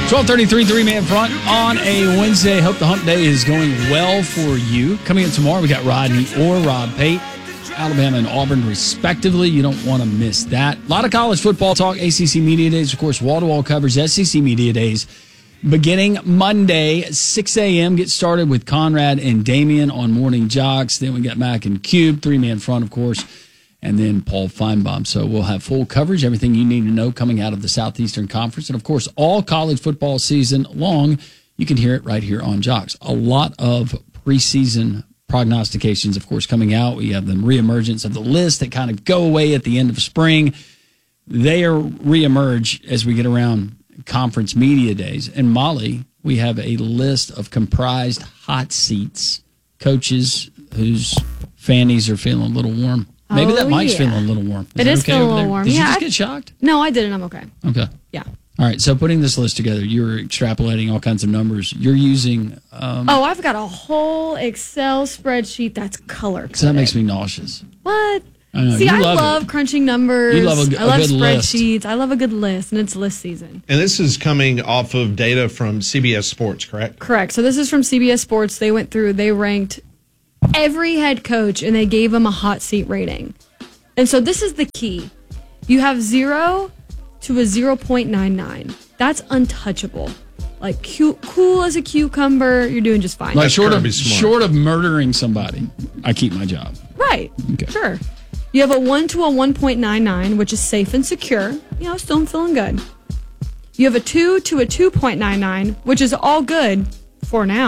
12:33, three-man front on a Wednesday. Hope the hump day is going well for you. Coming in tomorrow, we got Rodney or Rob Pate, Alabama and Auburn, respectively. You don't want to miss that. A lot of college football talk, ACC Media Days, of course, wall-to-wall coverage, SEC Media Days. Beginning Monday, 6 a.m., get started with Conrad and Damian on Morning Jocks. Then we got Mac and Cube, three-man front, of course, and then Paul Feinbaum. So we'll have full coverage, everything you need to know coming out of the Southeastern Conference. And, of course, all college football season long, you can hear it right here on Jocks. A lot of preseason prognostications, of course, coming out. We have the reemergence of the list that kind of go away at the end of spring. They are reemerge as we get around conference media days. And Molly, we have a list of comprised hot seats, coaches whose fannies are feeling a little warm. Maybe that mic's feeling a little warm. It is feeling a little warm. Did you just get shocked? No, I didn't. I'm okay. Okay. Yeah. All right. So putting this list together, you're extrapolating all kinds of numbers. You're using... I've got a whole Excel spreadsheet that's color-coded. So that makes me nauseous. What? I know. See, I love crunching numbers. You love I love good spreadsheets. list. I love a good list, and it's list season. And this is coming off of data from CBS Sports, correct? Correct. So this is from CBS Sports. They went through, they ranked every head coach, and they gave them a hot seat rating. And so this is the key. You have 0 to a 0.99. That's untouchable. Like cool as a cucumber, you're doing just fine. Like short of murdering somebody, I keep my job. Right. Okay. Sure. You have a 1 to a 1.99, which is safe and secure. Still feeling good. You have a 2 to a 2.99, which is all good for now, ...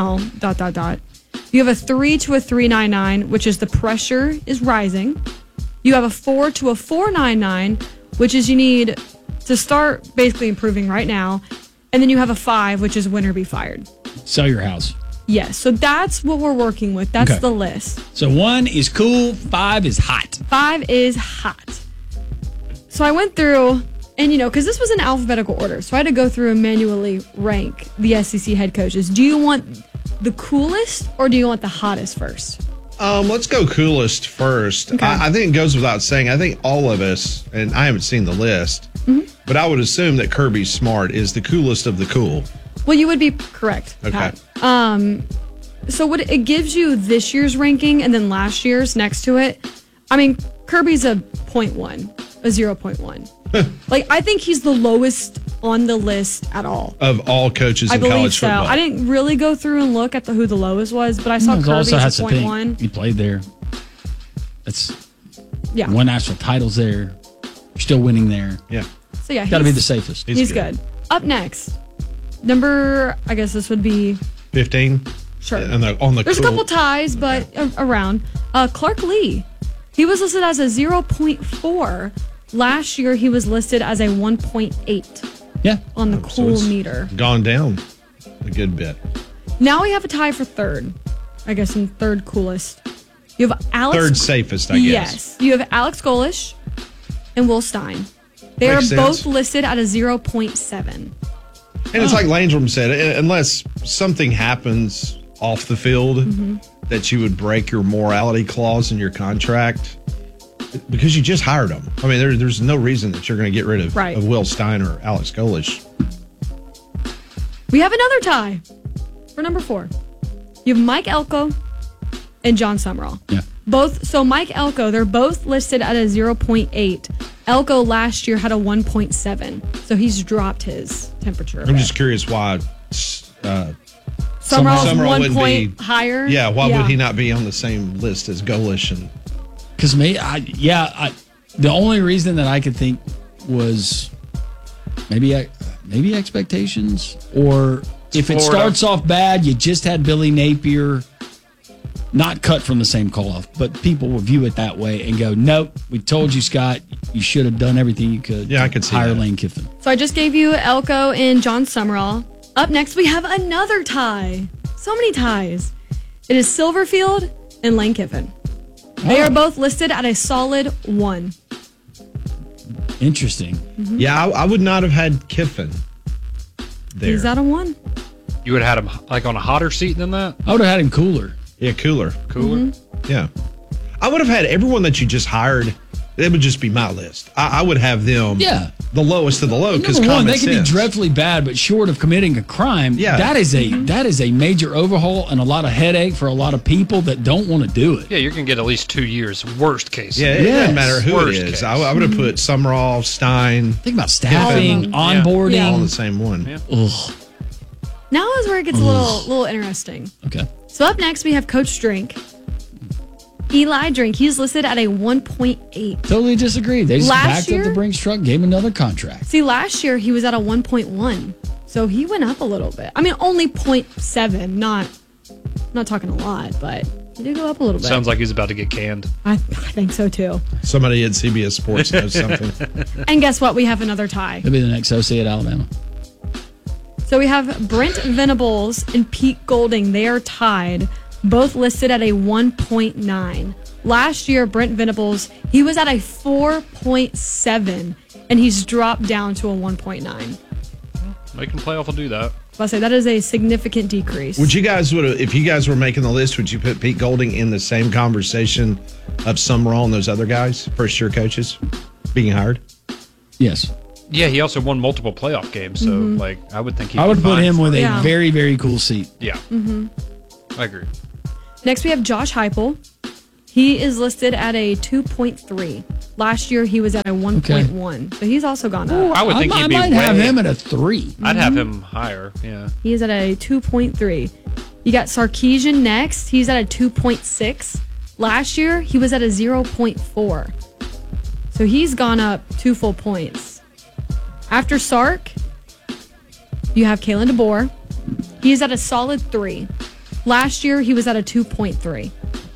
You have a 3 to a 3.99, which is the pressure is rising. You have a 4 to a 4.99, which is you need to start basically improving right now. And then you have a 5, which is win or be fired. Sell your house. Yes. So that's what we're working with. That's the list. So 1 is cool. 5 is hot. 5 is hot. So I went through, and because this was in alphabetical order, so I had to go through and manually rank the SEC head coaches. Do you want the coolest or do you want the hottest first? Let's go coolest first. Okay. I think it goes without saying. I think all of us, and I haven't seen the list, but I would assume that Kirby Smart is the coolest of the cool. Well, you would be correct, Okay. Pat. So it gives you this year's ranking and then last year's next to it. I mean, Kirby's a 0.1, a 0.1. I think he's the lowest on the list at all. Of all coaches in college college football. I didn't really go through and look at who the lowest was, but I saw Kirby as a 0.1. He played there. That's Yeah. Won national titles there. You're still winning there. Yeah. So yeah, got to be the safest. He's good. Up next, number, I guess this would be 15. Sure. On the There's a couple ties, but around. Clark Lee, he was listed as a 0.4. Last year, he was listed as a 1.8. Yeah. On the cool meter. Gone down a good bit. Now we have a tie for third. I guess in third coolest. You have Alex. Third safest, I guess. Yes. You have Alex Golish and Will Stein. They Makes are sense. both listed at a 0.7. And it's like Landrum said, unless something happens off the field that you would break your morality clause in your contract, because you just hired them. I mean, there's no reason that you're going to get rid of Will Stein or Alex Golish. We have another tie for number 4. You have Mike Elko and John Summerall. Yeah. So Mike Elko, they're both listed at a 0.8. Elko last year had a 1.7, so he's dropped his temperature. I'm just curious why Summerall's 1 wouldn't point higher. Yeah, why would he not be on the same list as Golish? Because the only reason that I could think was maybe expectations, or if it starts off bad, you just had Billy Napier, not cut from the same cloth, but people will view it that way and go, nope, we told you, Scott, you should have done everything you could. Yeah, I could see hire that. Lane Kiffin. So I just gave you Elko and John Summerall. Up next, we have another tie. So many ties. It is Silverfield and Lane Kiffin. They are both listed at a solid 1. Interesting. Mm-hmm. Yeah, I would not have had Kiffin there. He's at a 1. You would have had him like on a hotter seat than that? I would have had him cooler. Yeah, cooler. Cooler? Mm-hmm. Yeah. I would have had everyone that you just hired It would just be my list. I would have them the lowest of the low because number one, they can be dreadfully bad, but short of committing a crime, that is a major overhaul and a lot of headache for a lot of people that don't want to do it. Yeah, you're going to get at least 2 years, worst case. Yeah, it doesn't matter who it is. I would have put Summerall, Stein. Think about staffing, onboarding. All in the same one. Yeah. Ugh. Now is where it gets a little interesting. Okay. So up next, we have Coach Drink. Eli Drink, he's listed at a 1.8. Totally disagree. They just backed up the Brinks truck, gave him another contract. See, last year he was at a 1.1. So he went up a little bit. I mean, only 0.7, not talking a lot, but he did go up a little bit. Sounds like he's about to get canned. I think so too. Somebody at CBS Sports knows something. And guess what? We have another tie. He'll be the next OC at Alabama. So we have Brent Venables and Pete Golding. They are tied, both listed at a 1.9. Last year, Brent Venables, he was at a 4.7, and he's dropped down to a 1.9. Making playoff will do that. I'll say that is a significant decrease. If you guys were making the list, would you put Pete Golding in the same conversation of Summerall and those other guys, first year coaches, being hired? Yes. Yeah, he also won multiple playoff games, so I would think I would put him with a very, very cool seat. Yeah. I agree. Next, we have Josh Heupel. He is listed at a 2.3. Last year, he was at a 1.1. So he's also gone up. I would think I might have him at a 3. I'd have him higher, yeah. He is at a 2.3. You got Sarkisian next. He's at a 2.6. Last year, he was at a 0.4. So he's gone up 2 full points. After Sark, you have Kalen DeBoer. He is at a solid 3. Last year, he was at a 2.3.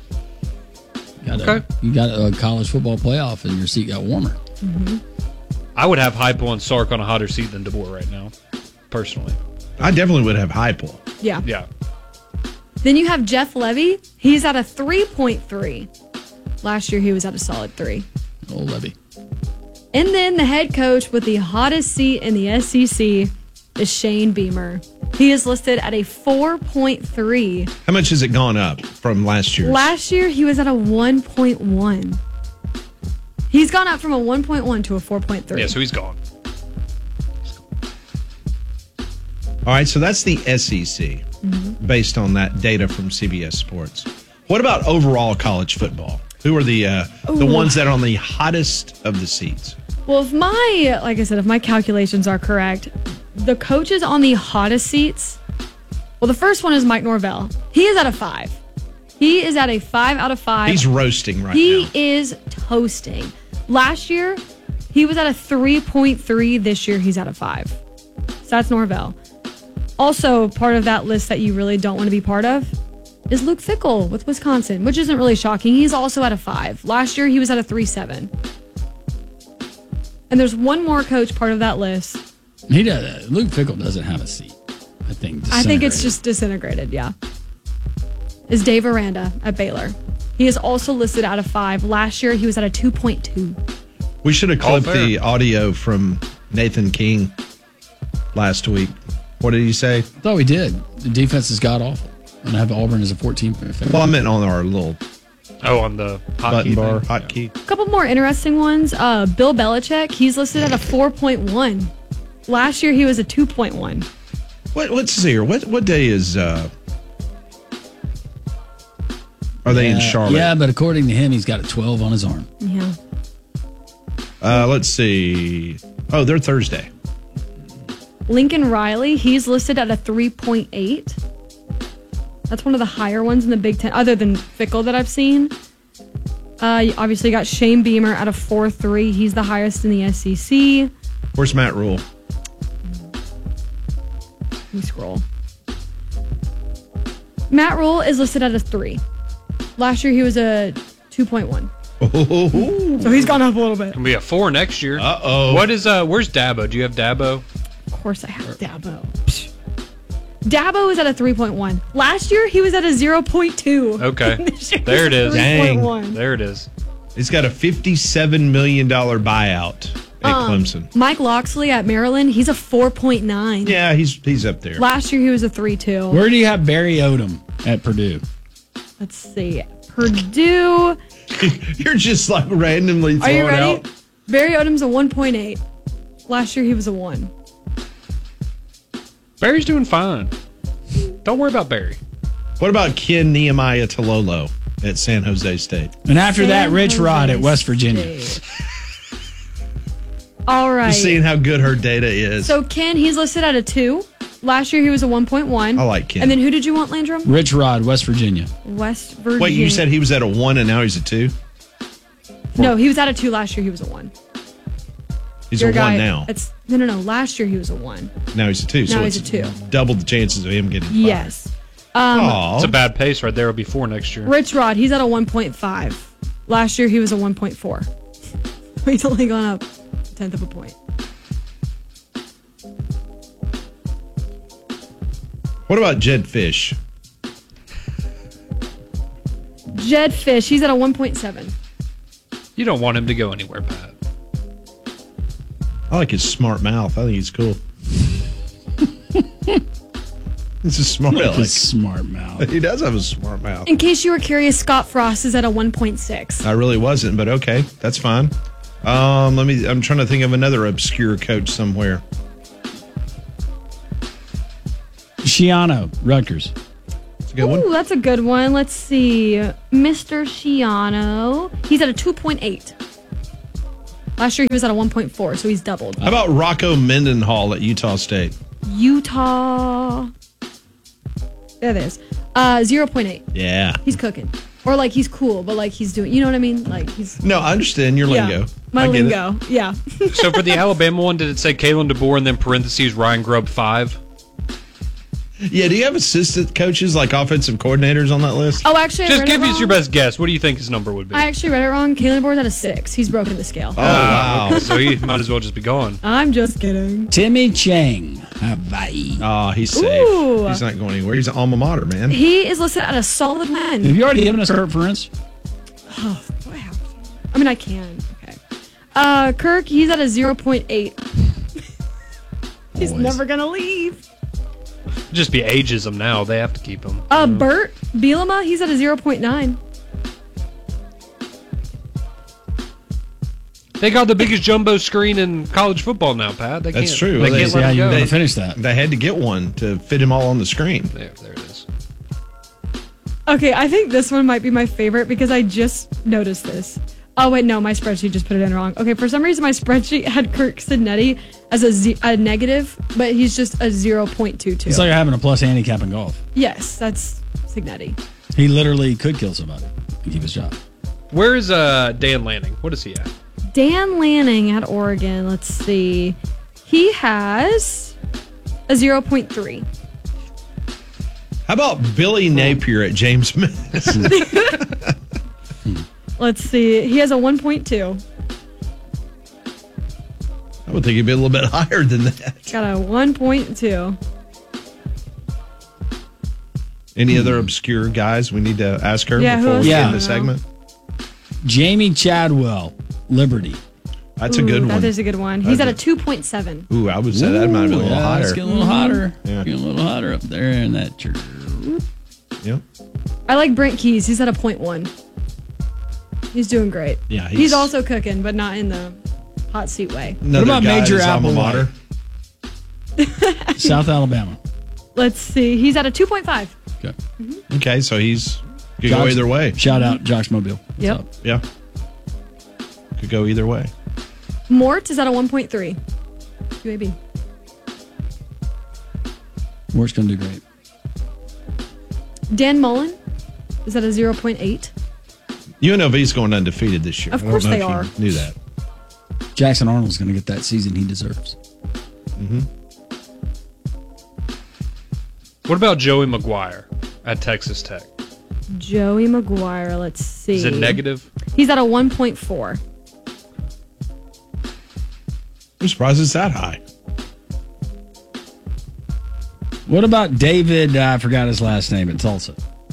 You got a college football playoff and your seat got warmer. I would have Heupel and Sark on a hotter seat than DeBoer right now, personally. I definitely would have Heupel. Yeah. Yeah. Then you have Jeff Levy. He's at a 3.3. Last year, he was at a solid 3. Oh, Levy. And then the head coach with the hottest seat in the SEC is Shane Beamer. He is listed at a 4.3. How much has it gone up from last year? Last year, he was at a 1.1. He's gone up from a 1.1 to a 4.3. Yeah, so he's gone. All right, so that's the SEC based on that data from CBS Sports. What about overall college football? Who are the ones that are on the hottest of the seats? Well, if my calculations are correct, the coaches on the hottest seats, well, the first one is Mike Norvell. He is at a 5. He is at a 5 out of 5. He's roasting right now. He is toasting. Last year, he was at a 3.3. This year, he's at a 5. So that's Norvell. Also, part of that list that you really don't want to be part of is Luke Fickell with Wisconsin, which isn't really shocking. He's also at a 5. Last year, he was at a 3.7. And there's one more coach part of that list. He does. Luke Fickell doesn't have a seat. I think it's just disintegrated, yeah. Is Dave Aranda at Baylor. He is also listed at a 5. Last year, he was at a 2.2. We should have clipped the audio from Nathan King last week. What did he say? I thought we did. The defense is god-awful. And I have Auburn as a 14. Well, I meant on our little on the button bar, hotkey. A couple more interesting ones. Bill Belichick, he's listed at a 4.1. Last year, he was a 2.1. What's here? What day is? Are they in Charlotte? Yeah, but according to him, he's got a 12 on his arm. Yeah. Let's see. Oh, they're Thursday. Lincoln Riley, he's listed at a 3.8. That's one of the higher ones in the Big Ten, other than Fickell that I've seen. You obviously got Shane Beamer at a 4.3. He's the highest in the SEC. Where's Matt Rule? Let me scroll. Matt Rule is listed at a 3. Last year he was a 2.1. Oh. So he's gone up a little bit. Can be a 4 next year. Uh-oh. Where's Dabo? Do you have Dabo? Of course I have Dabo. Dabo is at a 3.1. Last year he was at a 0.2. Okay. There it is. Dang. There it is. He's got a $57 million buyout at Clemson. Mike Loxley at Maryland, he's a 4.9. Yeah, he's up there. Last year he was a 3.2. Where do you have Barry Odom at Purdue? Let's see. Purdue, You're just like randomly Are you throwing ready? out. Barry Odom's a 1.8. Last year he was a 1. Barry's doing fine. Don't worry about Barry. What about Ken Nehemiah Tololo at San Jose State? And after that, San Rich Rod Jose at West Virginia. State. All right. Just seeing how good her data is. So Ken, he's listed at a 2. Last year he was a 1.1. I like Ken. And then who did you want, Landrum? Rich Rod, West Virginia. West Virginia. Wait, you said he was at a 1 and now he's a 2? No, he was at a 2 last year. He was a 1. He's Your a 1 guy- now. It's no. Last year he was a 1. Now he's a 2. So Now he's it's a 2. double the chances of him getting fired. Yes. Aw. It's a bad pace right there. It'll be 4 next year. Rich Rod, he's at a 1.5. Last year he was a 1.4. He's only gone up a tenth of a point. What about Jed Fish? Jed Fish, he's at a 1.7. You don't want him to go anywhere, Pat. I like his smart mouth. I think he's cool. This is smart. Like Alex. his smart mouth. He does have a smart mouth. In case you were curious, Scott Frost is at a 1.6. I really wasn't, but okay, that's fine. I'm trying to think of another obscure coach somewhere. Shiano, Rutgers. It's a good one. Ooh, that's a good one. Let's see. Mr. Shiano, he's at a 2.8. Last year he was at a 1.4, so he's doubled. How about Rocco Mendenhall at Utah State? Utah. There it is. 0.8. Yeah. He's cooking. Or like he's cool, but like he's doing, you know what I mean? Like he's. No, I understand your lingo. My I get it. lingo. Yeah. So for the Alabama one, did it say Kalen DeBoer and then parentheses Ryan Grubb 5? Yeah, do you have assistant coaches like offensive coordinators on that list? Oh, actually, I Just read give it us wrong. your best guess. What do you think his number would be? I actually read it wrong. Kalen DeBoer's at a 6. He's broken the scale. Oh, wow. Okay, so he might as well just be gone. I'm just kidding. Timmy Chang, Hawaii. Oh, he's safe. Ooh. He's not going anywhere. He's an alma mater, man. He is listed at a solid Have win. you already given us Kurt Ferentz? Oh, do I have to? I mean, I can. Okay. Kirk, he's at a 0.8. He's Always. never going to leave. Just be ageism now. They have to keep him. Bert Bielema, he's at a 0.9. They got the biggest jumbo screen in college football now, Pat. They That's can't, true. They Well, can't they- let Yeah, him you go. want to finish that. They had to get one to fit him all on the screen. There it is. Okay, I think this one might be my favorite because I just noticed this. Oh, wait, no, my spreadsheet just put it in wrong. Okay, for some reason, my spreadsheet had Kirk Sidnetti as a negative, but he's just a 0.22. It's like having a plus handicap in golf. Yes, that's Signetti. He literally could kill somebody and keep his job. Where is Dan Lanning? What is he at? Dan Lanning at Oregon, let's see. He has a 0.3. How about Billy Napier at James Madison? Let's see. He has a 1.2. I would think he'd be a little bit higher than that. Got a 1.2. Any other obscure guys we need to ask her Yeah, who before else we do end you the know? segment? Jamie Chadwell, Liberty. That's a good one. That is a good one. He's at a 2.7. Ooh, I would say that might have been a little Yeah, higher. It's getting a little hotter. Yeah. Getting a little hotter up there in that church. Yeah. I like Brent Keys. He's at a 0.1. He's doing great. Yeah, He's also cooking, but not in the hot seat way. Another about guy Major at his alma Applewhite? mater. South Alabama. Let's see. He's at a 2.5. Okay. Okay, so he's could go Josh- either way. Shout out Josh Mobile. What's Yep. up? Yeah. Could go either way. Mort is at a 1.3. UAB. Mort's going to do great. Dan Mullen is at a 0.8. UNLV's going undefeated this year. Of I don't course know they if you are. Knew that. Jackson Arnold's going to get that season he deserves. What about Joey McGuire at Texas Tech? Joey McGuire. Let's see. Is it negative? He's at a 1.4. I'm surprised it's that high. What about David? I forgot his last name at Tulsa.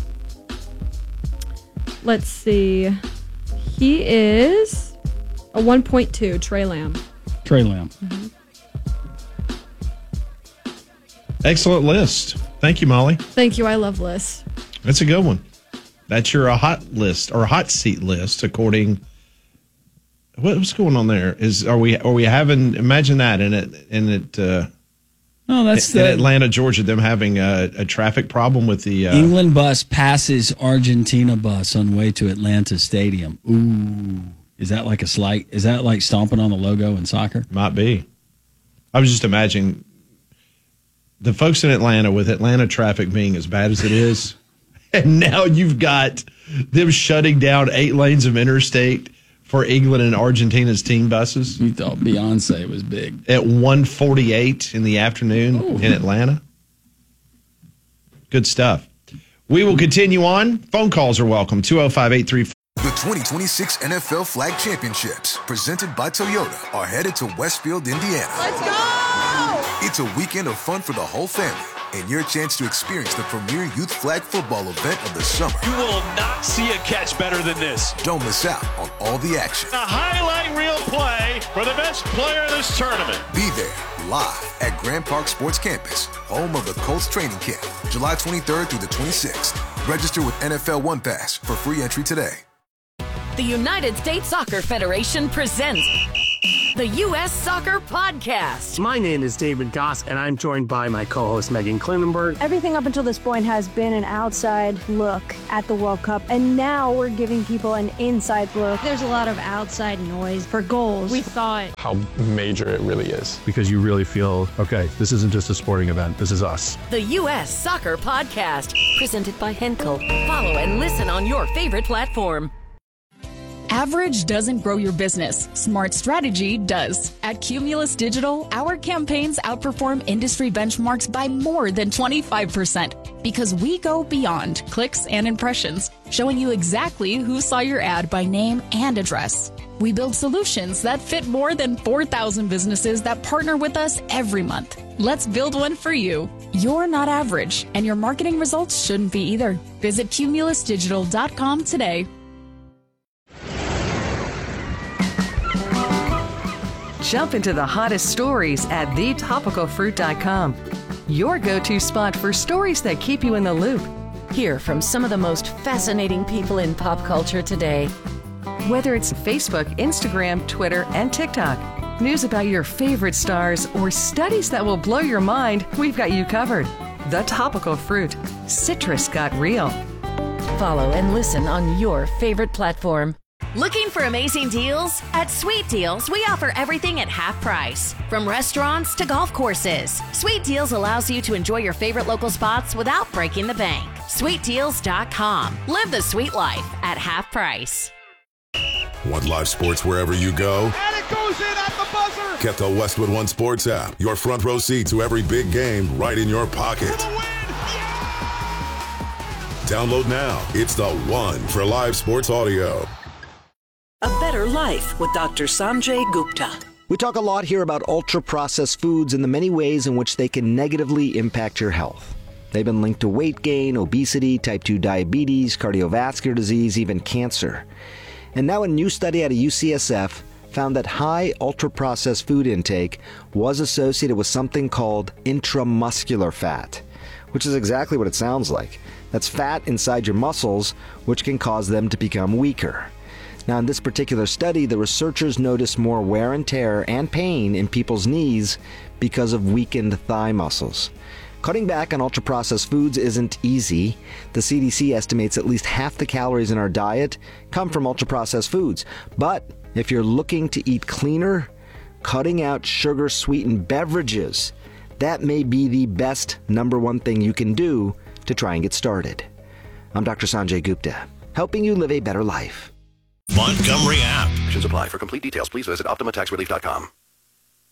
Let's see. He is a 1.2. Trey Lamb. Trey Lamb. Excellent list. Thank you, Molly. Thank you. I love lists. That's a good one. That's your hot list or hot seat list, according. What's going on there? Are we having? Imagine that in Atlanta, Georgia, them having a traffic problem with the England bus passes Argentina bus on way to Atlanta Stadium. Ooh, is that like a slight? Is that like stomping on the logo in soccer? Might be. I was just imagining the folks in Atlanta with Atlanta traffic being as bad as it is, and now you've got them shutting down 8 lanes of interstate for England and Argentina's team buses. You thought Beyonce was big. At 1:48 in the afternoon in Atlanta. Good stuff. We will continue on. Phone calls are welcome. 205-834. The 2026 NFL Flag Championships, presented by Toyota, are headed to Westfield, Indiana. Let's go! It's a weekend of fun for the whole family and your chance to experience the premier youth flag football event of the summer. You will not see a catch better than this. Don't miss out on all the action. A highlight reel play for the best player of this tournament. Be there live at Grand Park Sports Campus, home of the Colts training camp, July 23rd through the 26th. Register with NFL One Pass for free entry today. The United States Soccer Federation presents the U.S. Soccer Podcast. My name is David Goss, and I'm joined by my co-host Megan Klinenberg. Everything up until this point has been an outside look at the World Cup, and now we're giving people an inside look. There's a lot of outside noise for goals. We thought how major it really is. Because you really feel, okay, this isn't just a sporting event, this is us. The U.S. Soccer Podcast, presented by Henkel. Follow and listen on your favorite platform. Average doesn't grow your business. Smart strategy does. At Cumulus Digital, our campaigns outperform industry benchmarks by more than 25% because we go beyond clicks and impressions, showing you exactly who saw your ad by name and address. We build solutions that fit more than 4,000 businesses that partner with us every month. Let's build one for you. You're not average, and your marketing results shouldn't be either. Visit cumulusdigital.com today. Jump into the hottest stories at thetopicalfruit.com. Your go-to spot for stories that keep you in the loop. Hear from some of the most fascinating people in pop culture today. Whether it's Facebook, Instagram, Twitter, and TikTok, news about your favorite stars, or studies that will blow your mind, we've got you covered. The Topical Fruit. Citrus got real. Follow and listen on your favorite platform. Looking for amazing deals? At Sweet Deals, we offer everything at half price. From restaurants to golf courses, Sweet Deals allows you to enjoy your favorite local spots without breaking the bank. SweetDeals.com. Live the sweet life at half price. Want live sports wherever you go? And it goes in at the buzzer! Get the Westwood One Sports app. Your front row seat to every big game right in your pocket. For the win! Download now. It's the one for live sports audio. A Better Life with Dr. Sanjay Gupta. We talk a lot here about ultra-processed foods and the many ways in which they can negatively impact your health. They've been linked to weight gain, obesity, type 2 diabetes, cardiovascular disease, even cancer. And now a new study out of UCSF found that high ultra-processed food intake was associated with something called intramuscular fat, which is exactly what it sounds like. That's fat inside your muscles, which can cause them to become weaker. Now, in this particular study, the researchers noticed more wear and tear and pain in people's knees because of weakened thigh muscles. Cutting back on ultra-processed foods isn't easy. The CDC estimates at least half the calories in our diet come from ultra-processed foods. But if you're looking to eat cleaner, cutting out sugar-sweetened beverages, that may be the best number one thing you can do to try and get started. I'm Dr. Sanjay Gupta, helping you live a better life. Montgomery app. Should apply. For complete details, please visit OptimaTaxRelief.com.